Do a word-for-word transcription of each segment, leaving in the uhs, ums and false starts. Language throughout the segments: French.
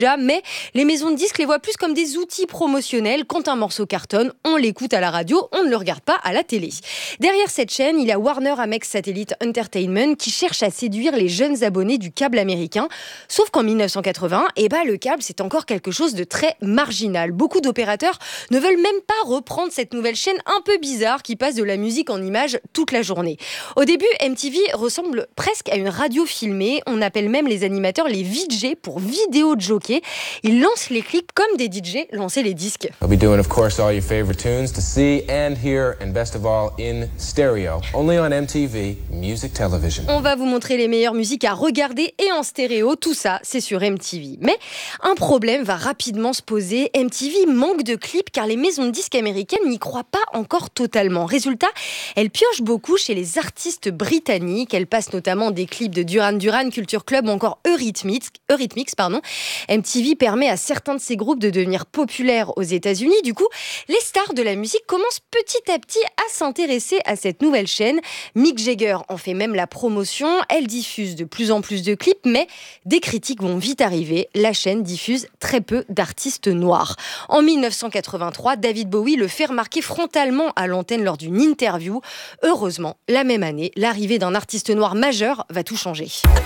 mais les maisons de disques les voient plus comme des outils promotionnels. Quand un morceau cartonne, on l'écoute à la radio, on ne le regarde pas à la télé. Derrière cette chaîne, il y a Warner Amex Satellite Entertainment qui cherche à séduire les jeunes abonnés du câble américain. Sauf qu'en dix-neuf cent quatre-vingts, eh ben, le câble, c'est encore quelque chose de très marginal. Beaucoup d'opérateurs ne veulent même pas reprendre cette nouvelle chaîne un peu bizarre qui passe de la musique en images toute la journée. Au début, M T V ressemble presque à une radio filmée. On appelle même les animateurs les V J pour vidéo jockey. Ils lancent les clips comme des D J lançaient les disques. I'll be doing, of course, all your favorite tunes to see and hear, and best of all, in stereo. Only on M T V Music Television. On va vous montrer les meilleures musiques à regarder et en stéréo. Tout ça, c'est sur M T V. Mais un problème va rapidement se poser. M T V manque de clips car les maisons de disques américaines n'y croient pas encore totalement. Résultat, elles piochent beaucoup chez les artistes britanniques. Elles passent notamment des clips de Duran Duran, Culture Club ou encore Eurythmics. Eurythmics pardon. M T V permet à certains de ces groupes de devenir populaires aux États-Unis. Du coup, les stars de la musique commencent petit à petit à s'intéresser à cette nouvelle chaîne. Mick Jagger en fait même la promotion. Elle diffuse de plus en plus de clips, mais des critiques vont vite arriver. La chaîne diffuse très peu d'artistes noirs. En dix-neuf cent quatre-vingt-trois, David Bowie le fait remarquer frontalement à l'antenne lors d'une interview. Heureusement, la même année, l'arrivée d'un artiste noir majeur va tout changer.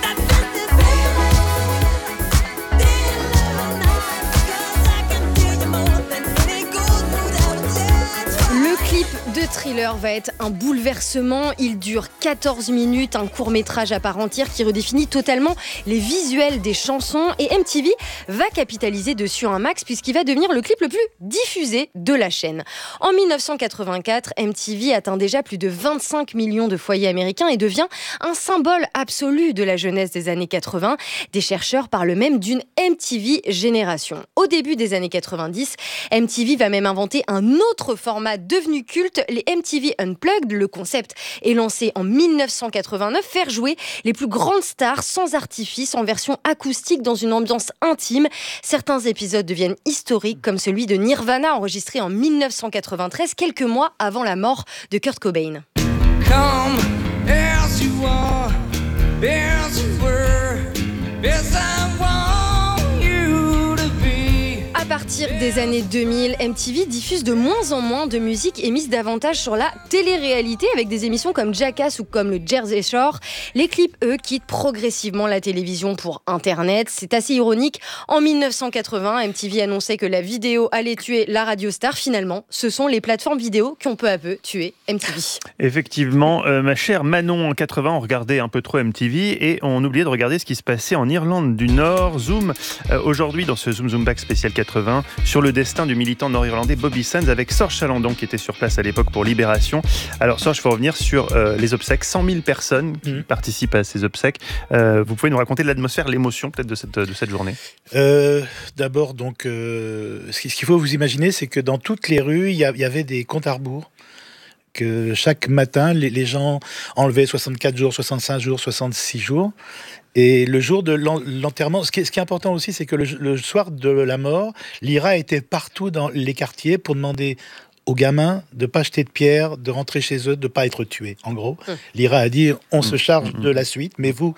Le clip de Thriller va être un bouleversement. Il dure quatorze minutes, un court-métrage à part entière qui redéfinit totalement les visuels des chansons. Et M T V va capitaliser dessus un max puisqu'il va devenir le clip le plus diffusé de la chaîne. En dix-neuf cent quatre-vingt-quatre, M T V atteint déjà plus de vingt-cinq millions de foyers américains et devient un symbole absolu de la jeunesse des années quatre-vingts. Des chercheurs parlent même d'une M T V génération. Au début des années quatre-vingt-dix, M T V va même inventer un autre format devenu culte, les M T V Unplugged. Le concept est lancé en dix-neuf cent quatre-vingt-neuf, faire jouer les plus grandes stars sans artifice, en version acoustique dans une ambiance intime. Certains épisodes deviennent historiques, comme celui de Nirvana, enregistré en dix-neuf cent quatre-vingt-treize, quelques mois avant la mort de Kurt Cobain. Come as you are, as you were, as I want you to be. À partir des années deux mille, M T V diffuse de moins en moins de musique et mise davantage sur la télé-réalité avec des émissions comme Jackass ou comme le Jersey Shore. Les clips, eux, quittent progressivement la télévision pour Internet. C'est assez ironique. En dix-neuf cent quatre-vingts, M T V annonçait que la vidéo allait tuer la radio star. Finalement, ce sont les plateformes vidéo qui ont peu à peu tué M T V. Effectivement, euh, ma chère Manon, en quatre-vingts, on regardait un peu trop M T V et on oubliait de regarder ce qui se passait en Irlande du Nord. Zoom, euh, aujourd'hui, dans ce Zoom Zoom Back spécial quatre-vingts, sur le destin du militant nord-irlandais Bobby Sands avec Sorge Chalandon qui était sur place à l'époque pour Libération. Alors Sorge, il faut revenir sur euh, les obsèques, cent mille personnes qui mmh. participent à ces obsèques. Euh, vous pouvez nous raconter de l'atmosphère, l'émotion peut-être de cette, de cette journée? euh, D'abord, donc, euh, ce qu'il faut vous imaginer, c'est que dans toutes les rues, il y, y avait des comptes à rebours. Que chaque matin, les, les gens enlevaient soixante-quatre jours, soixante-cinq jours, soixante-six jours. Et le jour de l'enterrement, ce qui est, ce qui est important aussi, c'est que le, le soir de la mort, l'I R A était partout dans les quartiers pour demander aux gamins de ne pas jeter de pierres, de rentrer chez eux, de ne pas être tués. En gros, mmh. l'I R A a dit, on mmh. se charge mmh. de la suite, mais vous,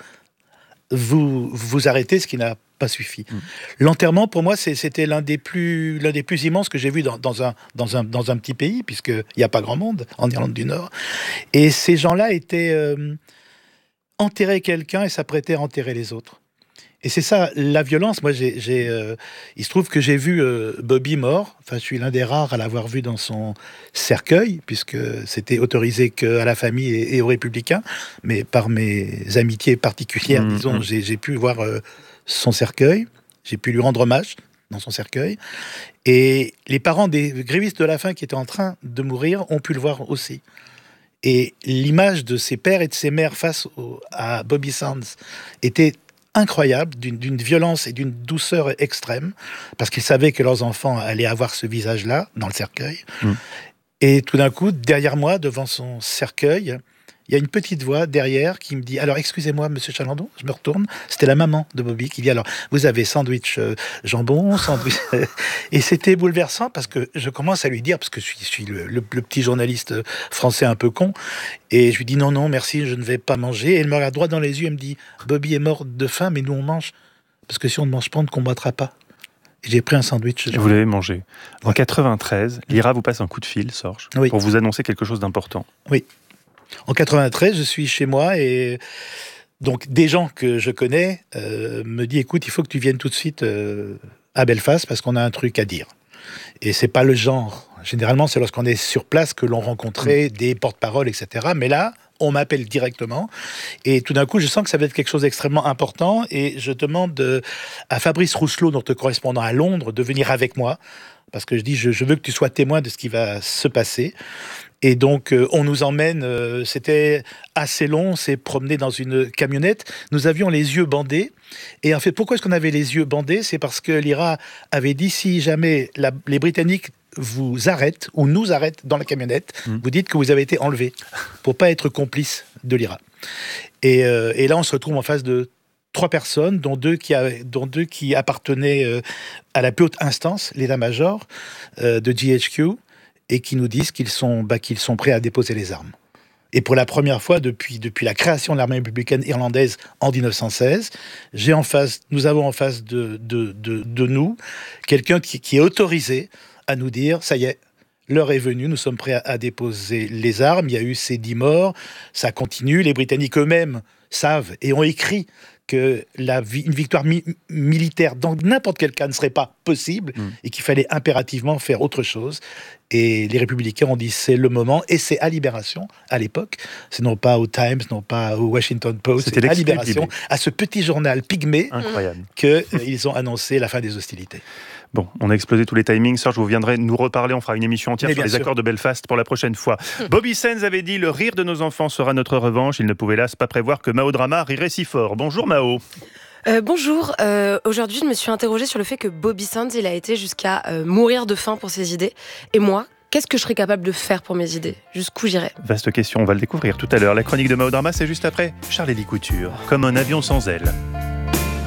vous, vous arrêtez, ce qui n'a pas suffi. Mmh. L'enterrement, pour moi, c'est, c'était l'un des plus, l'un des plus immenses que j'ai vu dans, dans, un, dans, un, dans un petit pays, puisqu'il n'y a pas grand monde en Irlande du Nord. Et ces gens-là étaient... Euh, enterrer quelqu'un et s'apprêter à enterrer les autres. Et c'est ça, la violence. Moi, j'ai, j'ai, euh, il se trouve que j'ai vu euh, Bobby mort. Enfin, je suis l'un des rares à l'avoir vu dans son cercueil, puisque c'était autorisé qu'à la famille et, et aux républicains. Mais par mes amitiés particulières, mmh, disons, mmh. J'ai, j'ai pu voir euh, son cercueil. J'ai pu lui rendre hommage dans son cercueil. Et les parents des grévistes de la faim qui étaient en train de mourir ont pu le voir aussi. Et l'image de ses pères et de ses mères face au, à Bobby Sands était incroyable, d'une, d'une violence et d'une douceur extrême, parce qu'ils savaient que leurs enfants allaient avoir ce visage-là dans le cercueil. Mmh. Et tout d'un coup, derrière moi, devant son cercueil, il y a une petite voix derrière qui me dit « Alors, excusez-moi, monsieur Chalandon ?» Je me retourne. C'était la maman de Bobby qui dit « Alors, vous avez sandwich euh, jambon, sandwich... » Et c'était bouleversant parce que je commence à lui dire, parce que je suis, je suis le, le, le petit journaliste français un peu con, et je lui dis « Non, non, merci, je ne vais pas manger. » Et elle me regarde droit dans les yeux et me dit « Bobby est mort de faim, mais nous, on mange. Parce que si on ne mange pas, on ne combattra pas. » Et j'ai pris un sandwich. Et vous l'avez mangé. En quatre-vingt-treize, l'I R A vous passe un coup de fil, Sorge, oui. pour vous annoncer quelque chose d'important. Oui. En quatre-vingt-treize, je suis chez moi et donc des gens que je connais euh, me disent, écoute, il faut que tu viennes tout de suite euh, à Belfast parce qu'on a un truc à dire. Et c'est pas le genre. Généralement, c'est lorsqu'on est sur place que l'on rencontrait mmh. des porte-paroles, et cetera. Mais là, on m'appelle directement. Et tout d'un coup, je sens que ça va être quelque chose d'extrêmement important. Et je demande à Fabrice Rousselot, notre correspondant à Londres, de venir avec moi. Parce que je dis, je, je veux que tu sois témoin de ce qui va se passer. Et donc, euh, on nous emmène, euh, c'était assez long, on s'est promené dans une camionnette. Nous avions les yeux bandés. Et en fait, pourquoi est-ce qu'on avait les yeux bandés ? C'est parce que l'I R A avait dit, si jamais la, les Britanniques vous arrêtent, ou nous arrêtent dans la camionnette, mmh. vous dites que vous avez été enlevé, pour pas être complice de l'I R A. Et, euh, et là, on se retrouve en face de trois personnes, dont deux qui, a, dont deux qui appartenaient euh, à la plus haute instance, l'état-major euh, de G H Q, et qui nous disent qu'ils sont, bah, qu'ils sont prêts à déposer les armes. Et pour la première fois depuis, depuis la création de l'armée républicaine irlandaise en dix-neuf cent seize, j'ai en face, nous avons en face de, de, de, de nous quelqu'un qui, qui est autorisé à nous dire, ça y est, l'heure est venue, nous sommes prêts à, à déposer les armes, il y a eu ces dix morts, ça continue, les Britanniques eux-mêmes savent et ont écrit que la vi- une victoire mi- militaire dans n'importe quel cas ne serait pas possible mmh. et qu'il fallait impérativement faire autre chose. Et les Républicains ont dit c'est le moment, et c'est à Libération, à l'époque, c'est non pas au Times, non pas au Washington Post, c'était c'est à Libération, à ce petit journal pygmée, qu'ils euh, ont annoncé la fin des hostilités. Bon, on a explosé tous les timings. Serge, vous viendrez nous reparler. On fera une émission entière Mais sur les sûr. accords de Belfast pour la prochaine fois. Bobby Sands avait dit « Le rire de nos enfants sera notre revanche ». Il ne pouvait hélas pas prévoir que Mao Drama rirait si fort. Bonjour Mao. Euh, bonjour, euh, aujourd'hui je me suis interrogée sur le fait que Bobby Sands, il a été jusqu'à euh, mourir de faim pour ses idées. Et moi, qu'est-ce que je serais capable de faire pour mes idées ? Jusqu'où j'irais ? Vaste question, on va le découvrir tout à l'heure. La chronique de Mao Drama, c'est juste après Charles-Élie Couture, comme un avion sans ailes.